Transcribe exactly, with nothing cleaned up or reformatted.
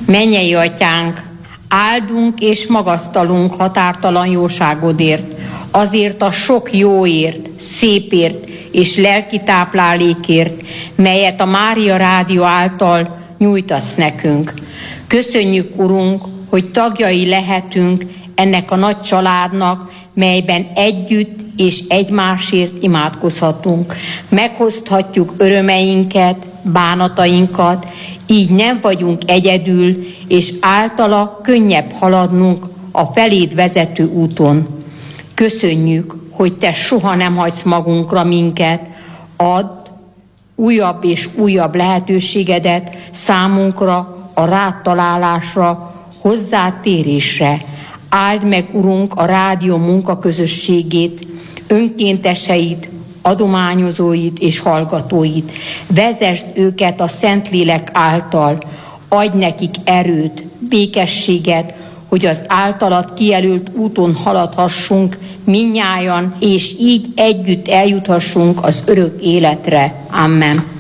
Mennyei Atyánk, áldunk és magasztalunk határtalan jóságodért, azért a sok jóért, szépért és lelki táplálékért, melyet a Mária Rádió által nyújtasz nekünk. Köszönjük, Urunk, hogy tagjai lehetünk ennek a nagy családnak, melyben együtt és egymásért imádkozhatunk. Meghozhatjuk örömeinket, bánatainkat, így nem vagyunk egyedül, és általa könnyebb haladnunk a feléd vezető úton. Köszönjük, hogy te soha nem hagysz magunkra minket, add újabb és újabb lehetőségedet számunkra a rád találásra, hozzád térésre. Áld meg, Urunk, a rádió munkaközösségét, önkénteseit, adományozóit és hallgatóit. Vezesd őket a Szentlélek által, adj nekik erőt, békességet, hogy az általad kijelölt úton haladhassunk mindnyájan, és így együtt eljuthassunk az örök életre. Amen.